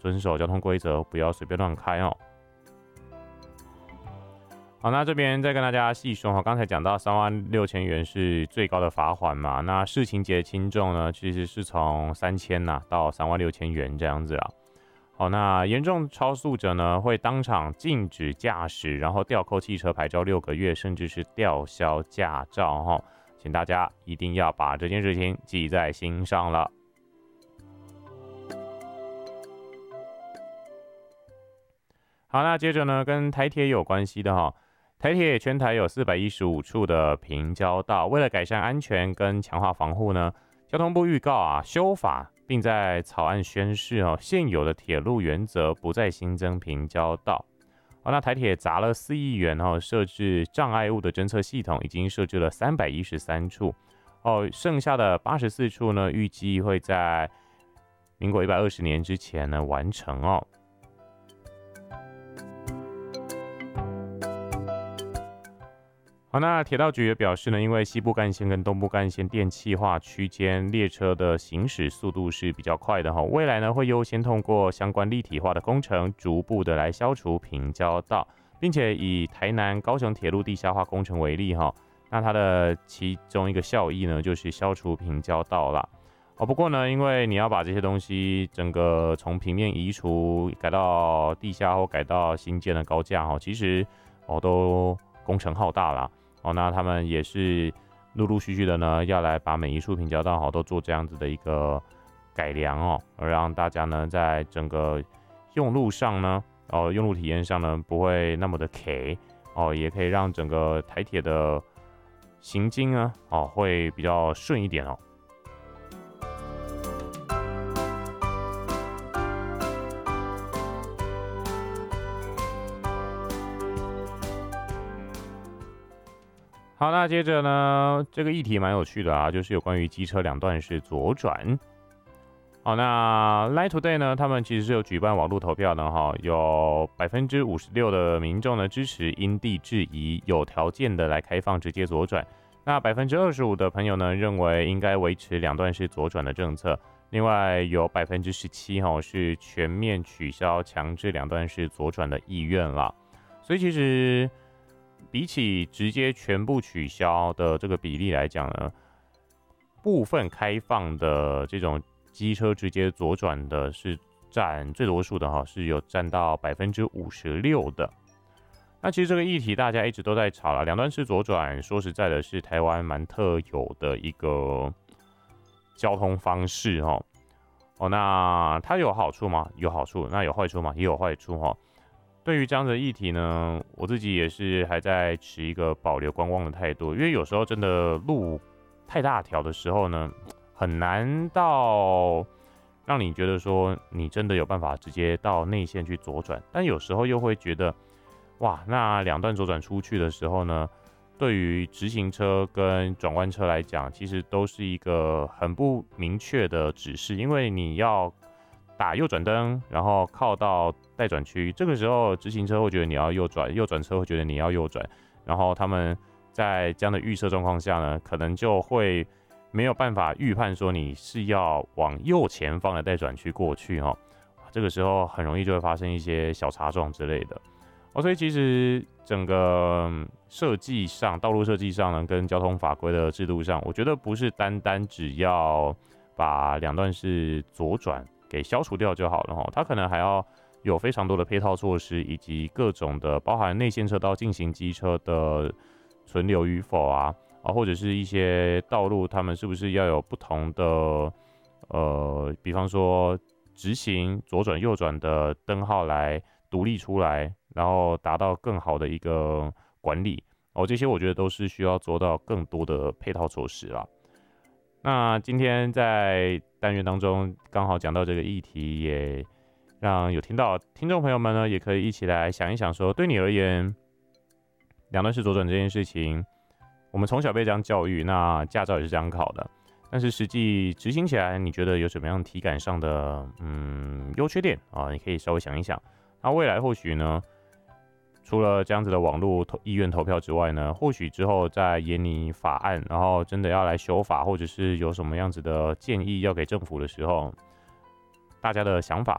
遵守交通规则，不要随便乱开哦。好，那这边再跟大家细说哈，刚才讲到36000元是最高的罚款嘛，那视情节轻重呢，其实是从3000到36000元这样子啦。好，那严重超速者呢，会当场禁止驾驶，然后吊扣汽车牌照6个月，甚至是吊销驾照哈。请大家一定要把这件事情记在心上了。好，那接着呢，跟台铁有关系的哈。台铁全台有415处的平交道，为了改善安全跟强化防护呢，交通部预告修法，并在草案宣示现有的铁路原则不再新增平交道。那台铁砸了4亿元设置障碍物的侦测系统，已经设置了313处剩下的84处呢，预计会在民国120年之前呢完成哦。好，那铁道局也表示呢，因为西部干线跟东部干线电气化区间列车的行驶速度是比较快的未来呢会优先通过相关立体化的工程，逐步的来消除平交道，并且以台南高雄铁路地下化工程为例那它的其中一个效益呢就是消除平交道啦。不过呢，因为你要把这些东西整个从平面移除，改到地下或改到新建的高架其实都工程浩大啦。那他们也是陆陆续续的呢，要来把每一处平交道都做这样子的一个改良而让大家呢在整个用路上呢，用路体验上呢不会那么的 K 也可以让整个台铁的行经呢会比较顺一点好，那接着呢，这个议题蛮有趣的就是有关于机车两段式左转。好，那 Line Today 呢，他们其实是有举办网络投票的有56%的民众呢支持因地制宜、有条件的来开放直接左转。那25%的朋友呢认为应该维持两段式左转的政策。另外有17%是全面取消强制两段式左转的意愿啦。所以其实比起直接全部取消的这个比例来讲呢，部分开放的这种机车直接左转的是占最多数的是有占到56%的。那其实这个议题大家一直都在吵了，两段式左转说实在的是台湾蛮特有的一个交通方式那它有好处吗？有好处。那有坏处吗？也有坏处对于这样的议题呢，我自己也是还在持一个保留观望的态度，因为有时候真的路太大条的时候呢，很难到让你觉得说你真的有办法直接到内线去左转，但有时候又会觉得，哇，那两段左转出去的时候呢，对于直行车跟转弯车来讲，其实都是一个很不明确的指示，因为你要打右转灯，然后靠到待转区，这个时候直行车会觉得你要右转，右转车会觉得你要右转，然后他们在这样的预设状况下呢，可能就会没有办法预判说你是要往右前方的待转区过去这个时候很容易就会发生一些小擦撞之类的所以其实整个设计上，道路设计上呢，跟交通法规的制度上，我觉得不是单单只要把两段式左转给消除掉就好了它可能还要有非常多的配套措施，以及各种的包含内线车道进行机车的存留与否或者是一些道路他们是不是要有不同的比方说直行左转右转的灯号来独立出来，然后达到更好的一个管理这些我觉得都是需要做到更多的配套措施啦。那今天在单元当中刚好讲到这个议题，也让有听到听众朋友们呢，也可以一起来想一想说，对你而言，两段式左转这件事情，我们从小被这样教育，那驾照也是这样考的，但是实际执行起来，你觉得有什么样体感上的优缺点你可以稍微想一想。那未来或许呢，除了这样子的网络意愿投票之外呢，或许之后再研拟法案，然后真的要来修法，或者是有什么样子的建议要给政府的时候，大家的想法